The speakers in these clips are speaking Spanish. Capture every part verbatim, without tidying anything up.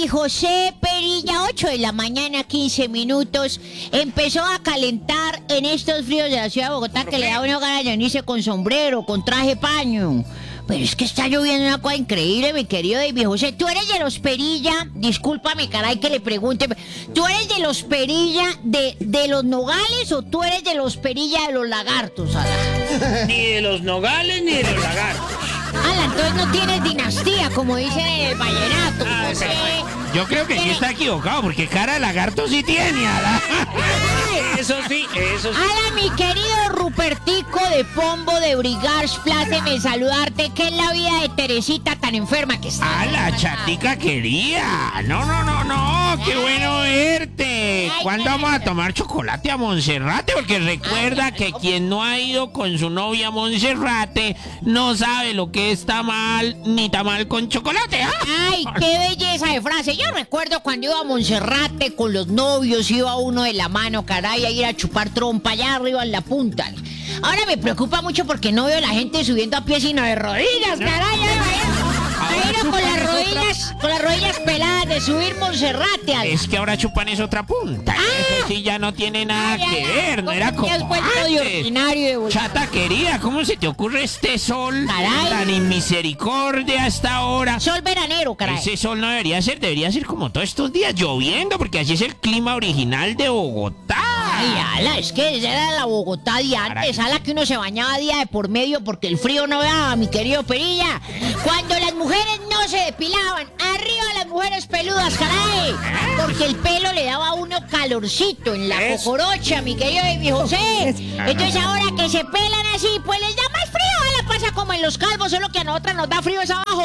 José Perilla, ocho de la mañana, quince minutos. Empezó a calentar en estos fríos de la ciudad de Bogotá que le da uno ganas de venirse con sombrero, con traje paño. Pero es que está lloviendo una cosa increíble, mi querido David José. ¿Tú eres de los Perilla? Discúlpame, caray, que le pregunte. ¿Tú eres de los Perilla de, de los Nogales o tú eres de los Perilla de los Lagartos, Ala? Ni de los Nogales ni de los Lagartos. Ala, entonces no tienes dinastía, como dicen en el vallenato. Ah, José. Yo creo que sí está equivocado, porque cara de lagarto sí tiene, Ala. Eso sí, eso sí. Ala, mi querido Rupertico de Pombo de Brigars, pláceme saludarte. ¿Qué es la vida de Teresita tan enferma que está? ¡Hala, chatica querida! No, no, no, no, qué bueno verte. ¿Cuándo vamos a tomar chocolate a Monserrate? Porque recuerda que quien no ha ido con su novia a Monserrate no sabe lo que está mal ni tamal con chocolate. ¿Ah? Ay, qué belleza de frase. Yo recuerdo cuando iba a Monserrate con los novios, iba uno de la mano, caray, a ir a chupar trompa allá arriba en la punta. Ahora me preocupa mucho porque no veo a la gente subiendo a pie sino de rodillas, caray. Ahí no con las rodillas, con las rodillas peladas de subir Monserrate. Al... Es que ahora chupan es otra punta. Ah. Eso sí ya no tiene nada Ay, que ay, ver, no era como has vuelto de antes. ordinario de... Chata querida, ¿cómo se te ocurre este sol Caray. tan inmisericordia hasta ahora? Sol veranero, caray. Ese sol no debería ser, debería ser como todos estos días lloviendo, porque así es el clima original de Bogotá. Ay, ala, es que esa era la Bogotá de antes, Caray. ala que uno se bañaba día de por medio porque el frío no daba, mi querido Perilla. Cuando las mujeres no se depilaban, arriba las mujeres peludas, caray. Porque el pelo le daba a uno calorcito en la Eso. cocorocha, mi querido David José. Entonces ahora que se pelan así, pues les da más frío, ala, pasa como en los calvos, solo que a nosotras nos da frío es abajo.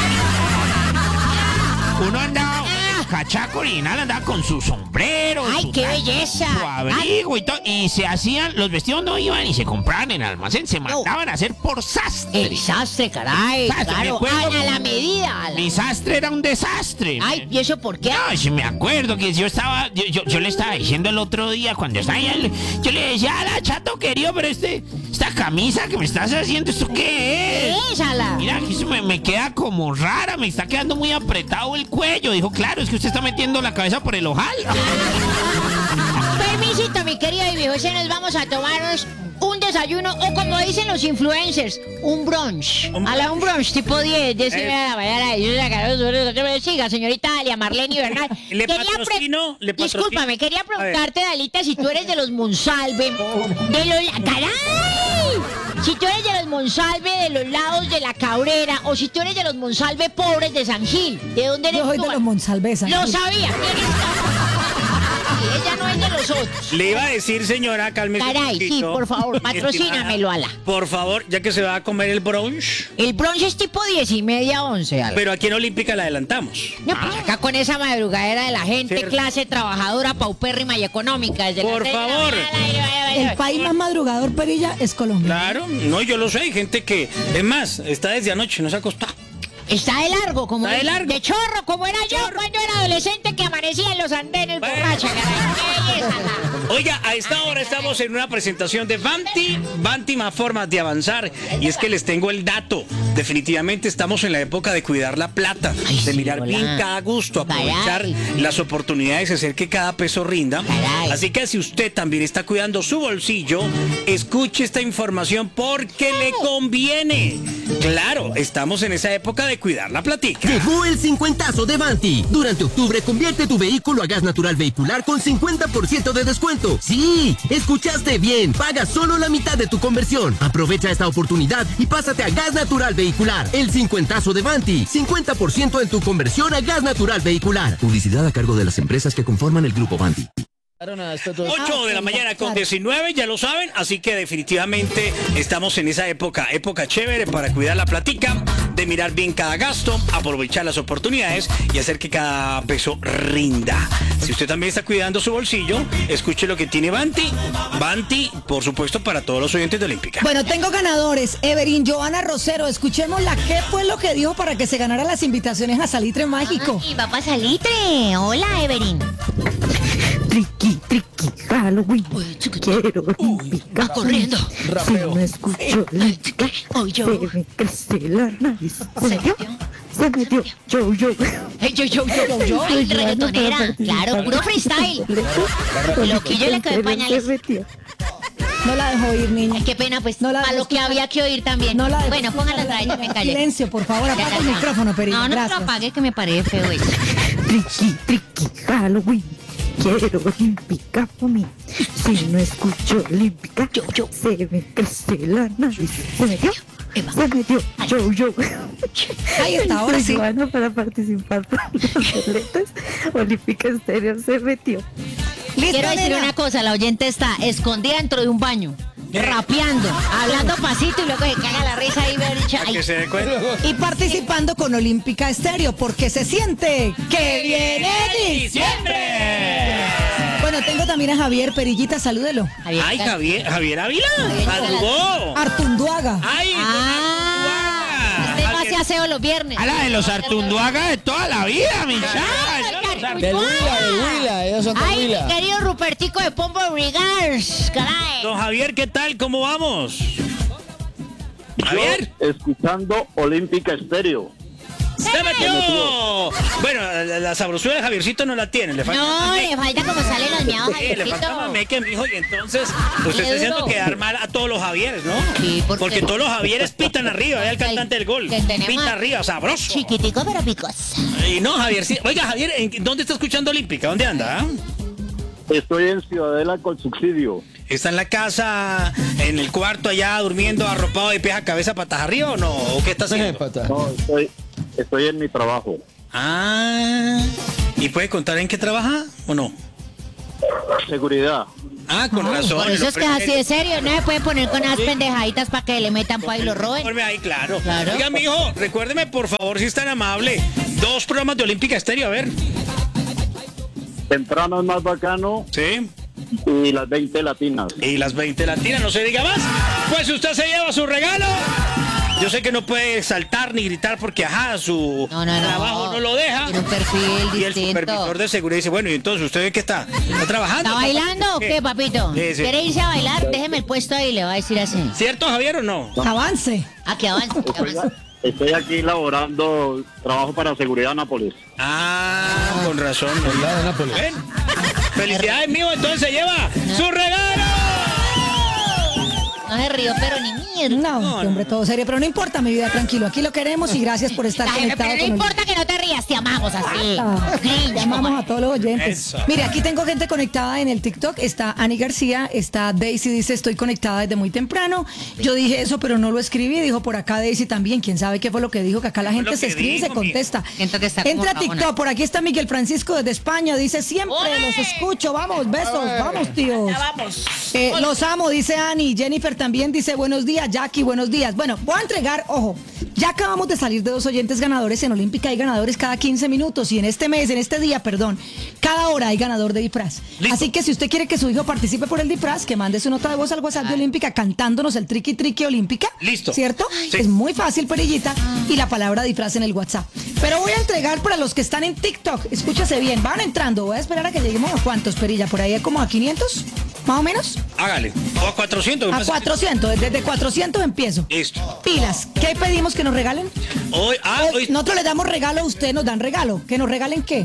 Uno andaba, cachaco original, andaba con su sombrero, Ay, su qué traje, belleza. su abrigo y todo, y se hacían, los vestidos no iban y se compraban en almacén, se mandaban a hacer por sastre. El sastre, caray, Sastre, me claro, acuerdo a, a la como- medida. a la- Mi sastre era un desastre. Ay, ¿y eso por qué? No, si me acuerdo que yo estaba, yo, yo, yo le estaba diciendo el otro día cuando estaba allá, le- yo le decía, ala, chato querido, pero este, esta camisa que me estás haciendo, ¿esto qué es? Ésala. Mira, que eso me, me queda como rara, me está quedando muy apretado el cuello. Dijo, claro, es que usted está metiendo la cabeza por el ojal. Permisito, mi querido David José, nos vamos a tomarnos un desayuno, o como dicen los influencers, un brunch. Un A la un brunch tipo diez, diez y Eh. media de la mañana. Y yo saca- Siga, señorita Dalia Marlene Bernal. ¿Le Quería pre- patrocino? ¿Le patrocino? Discúlpame, quería A ver. preguntarte, Dalita, si tú eres de los Monsalve, de los... ¡Caray! Si tú eres de los Monsalve de los lados de la Cabrera, o si tú eres de los Monsalve pobres de San Gil. ¿De dónde eres Yo soy tú? de los Monsalves. Lo sabía. Y ella no es de los otros. Le iba a decir, señora, cálmese un Caray, sí, poquito. por favor, patrocínamelo, ala. Por favor, ya que se va a comer el brunch, El brunch es tipo diez y media, once. ala. pero aquí en Olímpica la adelantamos. No, pues acá con esa madrugadera de la gente, Cierto. clase trabajadora, paupérrima y económica. Desde Por las seis de la favor. mañana, ay, ay, ay, El ay. país más madrugador, Perilla, es Colombia. Claro, no, yo lo sé, hay gente que, es más, está desde anoche, no se ha acostado. Está de largo, como Está de largo. de chorro, como era yo cuando era adolescente que amanecía en los andenes Bueno. borracha, caray. Qué belleza, ala. Oiga, a esta hora estamos en una presentación de Banti, Banti más formas de avanzar. Y es que les tengo el dato. Definitivamente estamos en la época de cuidar la plata, Ay, de sí, mirar hola. bien cada gusto, aprovechar Caray. las oportunidades, hacer que cada peso rinda. Caray. Así que si usted también está cuidando su bolsillo, escuche esta información porque le conviene. Claro, estamos en esa época de cuidar la platica. Llegó el cincuentazo de Banti. Durante octubre convierte tu vehículo a gas natural vehicular con cincuenta por ciento de descuento. Sí, escuchaste bien. Paga solo la mitad de tu conversión. Aprovecha esta oportunidad y pásate a gas natural vehicular. El cincuentazo de Banti. cincuenta por ciento en tu conversión a gas natural vehicular. Publicidad a cargo de las empresas que conforman el grupo Banti. ocho de la mañana con diecinueve, ya lo saben, así que definitivamente estamos en esa época, época chévere para cuidar la platica, de mirar bien cada gasto, aprovechar las oportunidades y hacer que cada peso rinda. Si usted también está cuidando su bolsillo, escuche lo que tiene Banti. Banti, por supuesto, para todos los oyentes de Olímpica. Bueno, tengo ganadores. Everin, Joana Rosero, escuchémosla. ¿Qué fue lo que dijo para que se ganara las invitaciones a Salitre Mágico? Ay, va pa' Salitre. Hola, Everin. Triqui, triqui, Halloween. Quiero Va corriendo. Si no escucho la chica, Oye, se me crece la nariz. ¿Serio? Se metió yo, yo. Hey, yo, yo, yo, yo, yo. Ay, reggaetonera. Claro, puro freestyle. Loquillo le quedó en pañales. Se metió. No la dejo oír, niña. Ay, qué pena, pues, No la para dejo lo que escuchar. había que oír también. No la dejo bueno, póngala atrás, yo me callé. Silencio, por favor, Ya, apaga ya, el ya. micrófono, Perilla. No, no te Gracias. lo apague, que me parece feo eso. Triqui, triqui, Halloween. Quiero olímpica para mí. Si no escucho olímpica, Yo, yo. se me crece la nariz. Se metió. Eva. Se metió. Yo, yo. Ahí está, ahora sí. Joana para participar por los boletos. Olímpica Estéreo se metió. Listo, Quiero decir nena. una cosa, la oyente está escondida dentro de un baño, rapeando, hablando pasito y luego se caga la risa ahí, ver, dicho, Para ay, que se dé cuenta. Y participando con Olímpica Estéreo, porque se siente que viene diciembre. Bueno, tengo también a Javier Perillita, salúdelo. Javier, Ay, Javier, Javier Ávila. Javier, Madrugó. Artunduaga. Ay, Ah, usted no hace aseo los viernes. A la de los Artunduaga de toda la vida, mi chava. Del Huila, del Huila, ellos son del Ay, mi Huila. querido Rupertico de Pombo Regards, caray. don Javier, ¿qué tal? ¿Cómo vamos? Javier. Escuchando Olímpica Estéreo. ¡Se metió! Bueno, la, la sabrosura de Javiercito no la tiene, le falta No, mamé. le falta como salen los miados a Sí, le falta Javiercito. mamé que mijo, y entonces usted Qué está haciendo duro. quedar mal a todos los Javieres, ¿no? Sí, porque- porque todos los Javieres pitan arriba, es el cantante del gol. Que tenemos Pita arriba, sabroso. Chiquitico pero picoso. Y no, Javier, sí. Oiga, Javier, ¿en ¿dónde está escuchando Olímpica? ¿Dónde anda? ah? Estoy en Ciudadela con subsidio. ¿Está en la casa, en el cuarto allá, durmiendo, arropado de pies a cabeza, patas arriba o no? ¿O qué está haciendo? Pata. No, estoy, estoy en mi trabajo. Ah, ¿y puede contar en qué trabaja o no? Seguridad. Ah, con razón. Por eso lo es que es así de primero- serio, no se puede poner con unas pendejaditas para que le metan pa' y lo roben. Ponme ahí, claro. Claro. Oiga, mijo, recuérdeme, por favor, si es tan amable, dos programas de Olímpica Estéreo, a ver. Temprano es más bacano Sí. y las veinte latinas. Y las veinte latinas, no se diga más. Pues usted se lleva su regalo. Yo sé que no puede saltar ni gritar porque, ajá, su No, no, no. trabajo no lo deja. Tiene un perfil Y el distinto. supervisor de seguridad dice, bueno, y entonces, ¿usted qué está? ¿Está trabajando? ¿Está bailando o qué, papito? Sí, sí. ¿Quiere irse a bailar? Déjeme el puesto ahí, le va a decir así. ¿Cierto, Javier, o no? Avance. Ah, que avance, que Estoy, avance. estoy aquí laborando trabajo para Seguridad Nápoles. Ah, con razón. Del lado de Nápoles. Ven. Felicidades, mijo, entonces se lleva su regalo. No se rió, pero ni mierda. No, No, este hombre, todo serio, pero no importa, mi vida, tranquilo. Aquí lo queremos y gracias por estar Ay, conectado pero no con importa que no te rías, te amamos así. Ah, Grinch, llamamos como- a todos los oyentes. Eso. Mire, aquí tengo gente conectada en el TikTok. Está Ani García, está Daisy, dice estoy conectada desde muy temprano. Yo dije eso, pero no lo escribí. Dijo por acá Daisy también. Quién sabe qué fue lo que dijo, que acá la Fue gente lo se que escribe y se dijo, mi- contesta. Siento que está como Entra a cabona. TikTok, por aquí está Miguel Francisco desde España. Dice siempre ¡Ole! los escucho. Vamos, besos, vamos, tíos. Vamos. Eh, los amo, dice Ani. Jennifer también dice buenos días, Jackie, buenos días. Bueno, voy a entregar, ojo, ya acabamos de salir de dos oyentes ganadores en Olímpica. Hay ganadores cada quince minutos y en este mes, en este día, perdón, cada hora hay ganador de disfraz. Listo. Así que si usted quiere que su hijo participe por el disfraz, que mande su nota de voz al WhatsApp de Olímpica cantándonos el triqui triqui Olímpica. Listo. ¿Cierto? Sí. Es muy fácil, Perillita, y la palabra disfraz en el WhatsApp. Pero voy a entregar para los que están en TikTok. Escúchase bien, van entrando. Voy a esperar a que lleguemos a cuántos, Perilla, por ahí como a quinientos, más o menos. Hágale. O a cuatrocientos. A pasa que- cuatrocientos, desde cuatrocientos empiezo. Listo. Pilas, ¿qué pedimos que nos regalen? Hoy, ah, Eh, hoy, Nosotros les damos regalo, ustedes nos dan regalo. ¿Que nos regalen qué?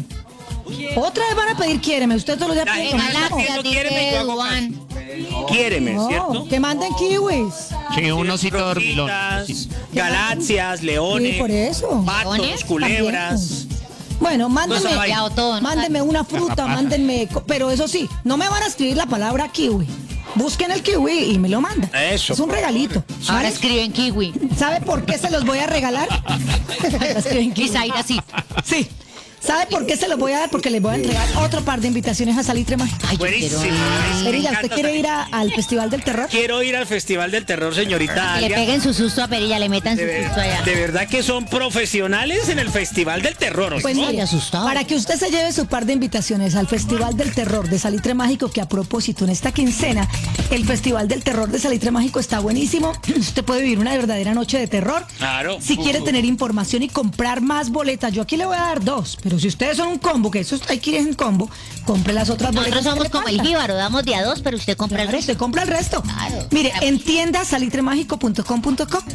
Otra vez van a pedir quiéreme, ustedes todos los días La piden gente lo mismo. Galaxia. no quiere, me yo hago Juan. quiéreme, No, ¿cierto? que manden kiwis. Sí, un osito dormilón. Rositas, galaxias, leones, Sí, por eso. patos, ¿Leones? culebras. Bueno, mándenme, Cosas ahí. Ya, todo, ¿no? mándenme una fruta, mándenme, co- pero eso sí, no me van a escribir la palabra kiwi. Busquen el kiwi y me lo mandan. Eso, Es un por regalito. Ahora ¿Vale? escriben kiwi. ¿Sabe por qué se los voy a regalar? Ahora escriben kiwi. Quizá ir así. Sí. ¿Sabe por qué se los voy a dar? Porque les voy a entregar otro par de invitaciones a Salitre Mágico. Ay, yo Buenísimo. quiero ir. Me Perilla, ¿usted encanta quiere salir. ir a- al Festival del Terror? Quiero ir al Festival del Terror, señorita Que le Alia. peguen su susto a Perilla, le metan De, su ver- susto allá. de verdad que son profesionales en el Festival del Terror. ¿o Pues no? mire, asustado. para que usted se lleve su par de invitaciones al Festival del Terror de Salitre Mágico, que a propósito en esta quincena, el Festival del Terror de Salitre Mágico está buenísimo. Usted puede vivir una verdadera noche de terror. Claro. Si quiere tener información y comprar más boletas, yo aquí le voy a dar dos, pero si ustedes son un combo, que eso hay que ir en combo, compre las otras boletas. Nosotros que somos le como el faltan. jíbaro, damos de a dos, pero usted compra el Claro, resto. usted compra el resto. Claro. Mire, Claro. en tiendas salitremagico punto com punto co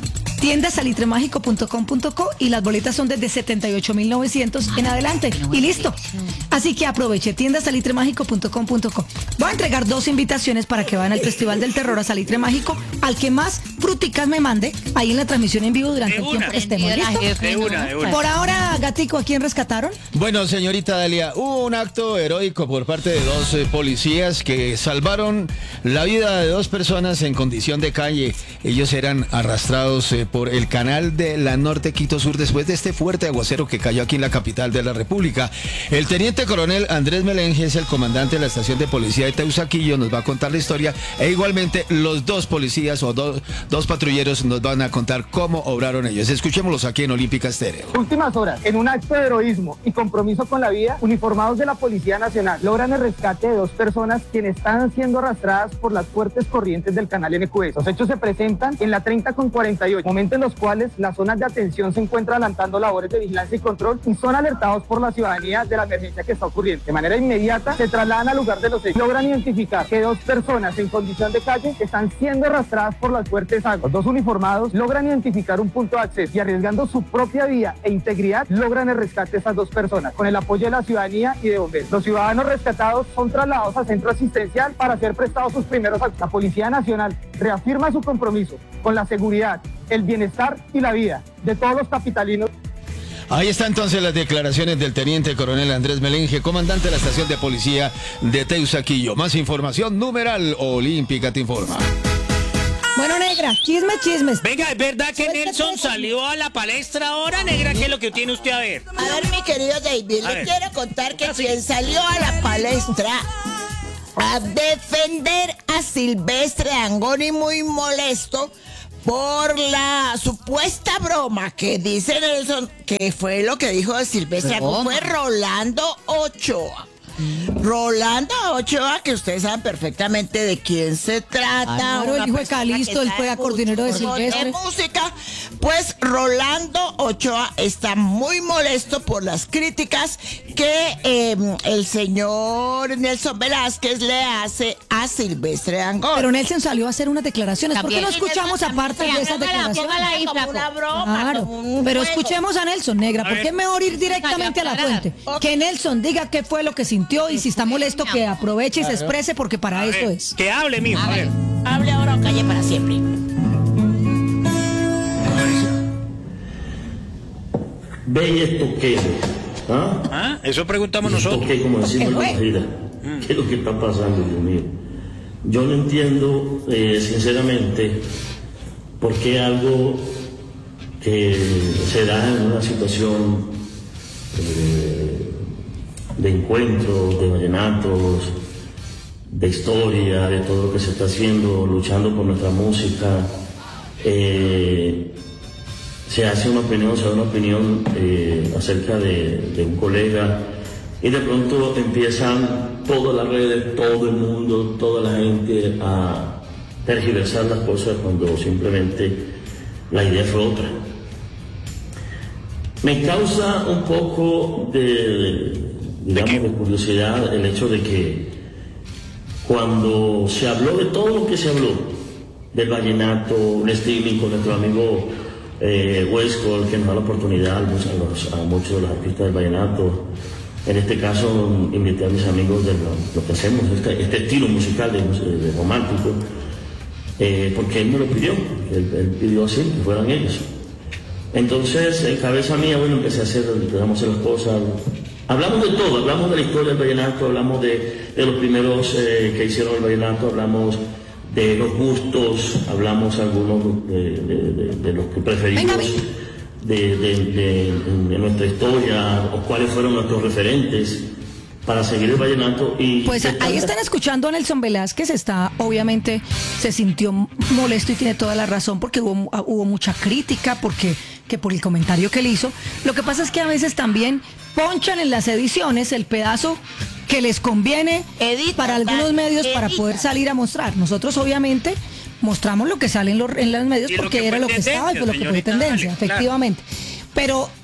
tienda salitre mágico punto com punto co y las boletas son desde setenta y ocho mil novecientos en adelante. Y listo. Así que aproveche, tienda salitre mágico punto com punto co. Voy a entregar dos invitaciones para que vayan al Festival del Terror a Salitre Mágico, al que más fruticas me mande ahí en la transmisión en vivo durante el tiempo que estemos. ¿Listo? De una, de una. Por ahora, Gatico, ¿a quién rescataron? Bueno, señorita Dalia, hubo un acto heroico por parte de dos eh, policías que salvaron la vida de dos personas en condición de calle. Ellos eran arrastrados eh, por el canal de la Norte Quito Sur después de este fuerte aguacero que cayó aquí en la capital de la República. El teniente coronel Andrés Melenje es el comandante de la estación de policía de Teusaquillo, nos va a contar la historia, e igualmente los dos policías o do, dos patrulleros nos van a contar cómo obraron ellos. Escuchémoslos aquí en Olímpica Estéreo. Últimas horas, en un acto de heroísmo y compromiso con la vida, uniformados de la Policía Nacional logran el rescate de dos personas quienes están siendo arrastradas por las fuertes corrientes del canal N Q S. Los hechos se presentan en la treinta con cuarenta y ocho, momento en los cuales las zonas de atención se encuentran adelantando labores de vigilancia y control y son alertados por la ciudadanía de la emergencia que está ocurriendo. De manera inmediata se trasladan al lugar de los hechos. Logran identificar que dos personas en condición de calle están siendo arrastradas por las fuertes aguas. Los dos uniformados logran identificar un punto de acceso y arriesgando su propia vida e integridad logran el rescate de esas dos personas con el apoyo de la ciudadanía y de bomberos. Los ciudadanos rescatados son trasladados a centro asistencial para ser prestados sus primeros actos. La Policía Nacional reafirma su compromiso con la seguridad, el bienestar y la vida de todos los capitalinos. Ahí está entonces las declaraciones del teniente coronel Andrés Melenje, comandante de la estación de policía de Teusaquillo. Más información, numeral Olímpica te informa. Bueno, negra, chisme, chismes. Venga, ¿es verdad que Nelson salió a la palestra ahora, negra? ¿Qué es lo que tiene usted a ver? A ver, mi querido David, A le ver. quiero contar que quien salió a la palestra a defender a Silvestre Dangond, muy molesto por la supuesta broma que dice Nelson, que fue lo que dijo de Silvestre Dangond, fue Rolando Ochoa. Rolando Ochoa, que ustedes saben perfectamente de quién se trata. Claro, el una hijo de persona Calixto, que él fue sabe acordeonero de mucho Silvestre. de música. Pues Rolando Ochoa está muy molesto por las críticas que eh, el señor Nelson Velázquez le hace a Silvestre Dangond. Pero Nelson salió a hacer unas declaraciones. ¿Por qué no También. escuchamos aparte de esas declaraciones? póngala ahí, Como flaco. una broma, Claro, como un pero juego. escuchemos a Nelson, negra, A porque ver. es mejor ir directamente a la fuente. Que Nelson diga qué fue lo que sintió y si está molesto que aproveche y se exprese porque para A eso ver, es. que hable, mijo. A ver. Hable ahora o calle para siempre. Ven esto que, ¿ah? ¿Ah? Eso preguntamos Esto nosotros. que, como decimos en la Eh, vida, ¿qué es lo que está pasando, Dios mío? Yo no entiendo, eh, sinceramente, por qué algo que se da en una situación eh, de encuentro, de vallenatos, de historia, de todo lo que se está haciendo, luchando por nuestra música, eh, se hace una opinión, se da una opinión eh, acerca de, de un colega y de pronto empiezan todas las redes, todo el mundo, toda la gente a tergiversar las cosas cuando simplemente la idea fue otra. Me causa un poco de, digamos, de curiosidad el hecho de que cuando se habló de todo lo que se habló, del vallenato, un streaming con nuestro amigo eh, Huesco, que nos da la oportunidad a, los, a muchos de los artistas del vallenato. En este caso invité a mis amigos de lo, lo que hacemos, este, este estilo musical de, de romántico, eh, porque él me lo pidió, él, él pidió así, que fueran ellos. Entonces, en cabeza mía, bueno, empecé a hacer, empezamos a hacer las cosas. Hablamos de todo, hablamos de la historia del vallenato, hablamos de, de los primeros eh, que hicieron el vallenato, hablamos de los gustos, hablamos algunos de, de, de, de los que preferimos de, de, de, de nuestra historia, o cuáles fueron nuestros referentes para seguir el vallenato. Y Pues ahí están escuchando a Nelson Velázquez, está, obviamente, se sintió molesto y tiene toda la razón porque hubo, hubo mucha crítica, porque que por el comentario que él hizo. Lo que pasa es que a veces también ponchan en las ediciones el pedazo que les conviene Edita, para algunos Dani, medios para edita. poder salir a mostrar. Nosotros, obviamente, mostramos lo que sale en los, en los medios Y lo porque que era fue lo que estaba y tendencia, fue lo que fue señorita tendencia, Dale, claro. efectivamente. Pero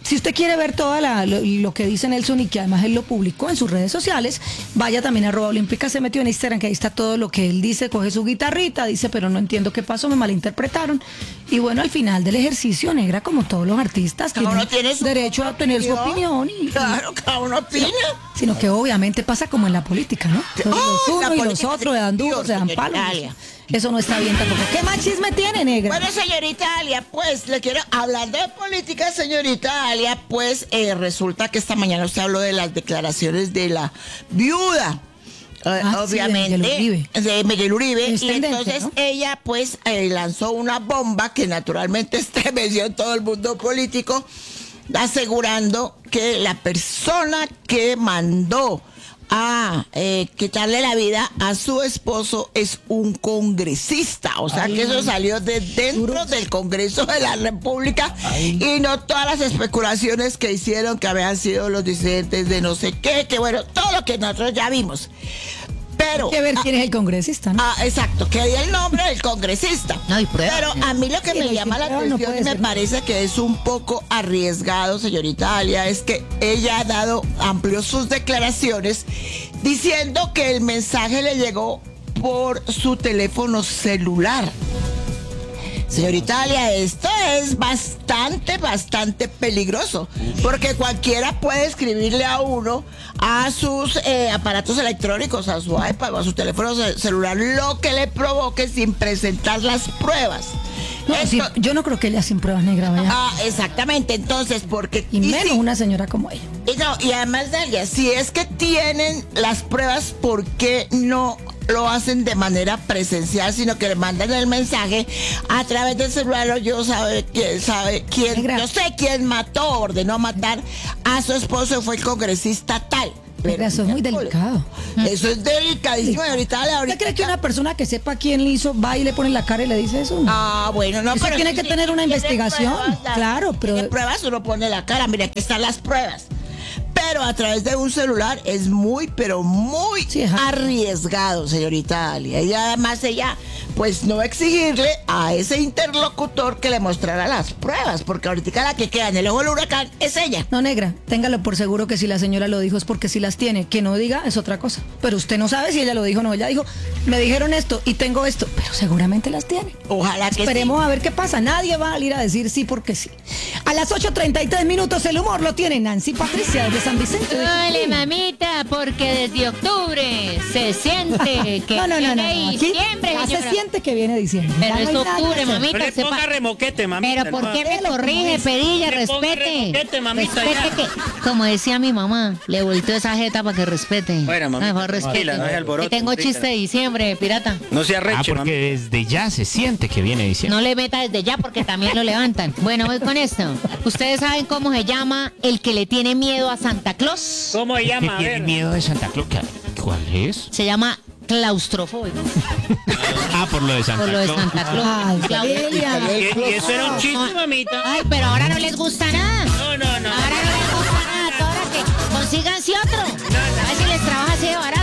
si usted quiere ver todo lo, lo que dice Nelson y que además él lo publicó en sus redes sociales, vaya también a arroba olímpica, se metió en Instagram, que ahí está todo lo que él dice, coge su guitarrita, dice, pero no entiendo qué pasó, me malinterpretaron. Y bueno, al final del ejercicio, negra, como todos los artistas, Cada uno tienen tiene su derecho a tener su opinión. Y, Claro, cada uno opina. Sino que obviamente pasa como en la política, ¿no? Entonces, ¡Oh! los La unos y los política otros le dan Dios, duros, le dan señorita palos. Alia. Eso no está bien tampoco. ¿Qué más chisme tiene, negra? Bueno, señorita Alia, pues le quiero, hablando de política, señorita Alia, pues eh, resulta que esta mañana usted habló de las declaraciones de la viuda. eh, Ah, sí, de obviamente, Miguel Uribe. de Miguel Uribe, Es y tendencia, entonces ¿no? ella pues eh, lanzó una bomba que naturalmente estremeció en todo el mundo político, asegurando que la persona que mandó a eh, quitarle la vida a su esposo es un congresista, o sea Ay. que eso salió de dentro del Congreso de la República y no todas las especulaciones que hicieron que habían sido los disidentes de no sé qué, que bueno, todo lo que nosotros ya vimos. Pero Hay que ver quién es el congresista, ¿no? Ah, exacto, que di el nombre del congresista. No hay prueba. Pero a mí lo que Sí, me no, llama sin la prueba no atención puede y me ser. parece que es un poco arriesgado, señorita Alia, es que ella ha dado, amplió sus declaraciones diciendo que el mensaje le llegó por su teléfono celular. Señorita Alia, esto es bastante, bastante peligroso, porque cualquiera puede escribirle a uno a sus eh, aparatos electrónicos, a su iPad o a su teléfono ce- celular, lo que le provoque sin presentar las pruebas. No, Esto- sí, yo no creo que ella sin pruebas, negra, vaya. Ah, exactamente, entonces, porque... y menos sí, una señora como ella. y, no, y además, Dalia, si es que tienen las pruebas, ¿por qué no lo hacen de manera presencial, sino que le mandan el mensaje a través del celular? O yo sabe quién sabe quién, Negra. yo sé quién mató, ordenó matar a su esposo, fue el congresista tal. Negra, eso es muy delicado. Eso es delicadísimo, ahorita, ¿Usted ahorita. cree que una persona que sepa quién le hizo va y le pone la cara y le dice eso? Ah, bueno, no, Eso pero tiene sí, que sí, tener una tiene investigación, pruebas, Dalia. claro, pero- Tiene pruebas, uno pone la cara, mira, aquí están las pruebas. Pero a través de un celular es muy, pero muy Sí, ajá. arriesgado, señorita Alia. Y además ella, pues no exigirle a ese interlocutor que le mostrara las pruebas, porque ahorita la que queda en el ojo del huracán es ella. No, negra, téngalo por seguro que si la señora lo dijo es porque sí las tiene. Que no diga es otra cosa. Pero usted no sabe si ella lo dijo o no. Ella dijo, me dijeron esto y tengo esto, pero seguramente las tiene. Ojalá que Esperemos sí. a ver qué pasa. Nadie va a salir a decir sí porque sí. A las ocho treinta y tres minutos el humor lo tiene Nancy Patricia desde San Vicente. de Dale, Chucuí. mamita, porque desde octubre se siente que No, no, no, no. viene no. Aquí diciembre, ya se señora. siente que viene diciembre. Pero Ya es no hay nada que octubre, hacer. mamita. No le sepa- ponga remoquete, mamita. Pero ¿por no. qué me Déjelo como corrige, es. Pedilla? Le ponga Respete. remoquete, mamita, Respete ya. que, como decía mi mamá, le volteó esa jeta para que respete. Bueno, mamita, Mejor respete. tranquila, no se alborote, Que tengo mamita. chiste de diciembre, pirata. No se Ah, arreche, porque mamita. desde ya se siente que viene diciendo. No le meta desde ya porque también lo levantan. Bueno, voy con esto. ¿Ustedes saben cómo se llama el que le tiene miedo a Santa Claus? ¿Cómo se ¿Qué llama? A tiene ver. miedo de Santa Claus? ¿Qué- ¿Cuál es? Se llama claustrofóbico. Ah, por lo de Santa Por lo de Claus. Santa Claus. Ay, Claustro- Celia. Y, y eso era un chiste, mamita. Ay, pero ahora no les gusta nada. No, no, no.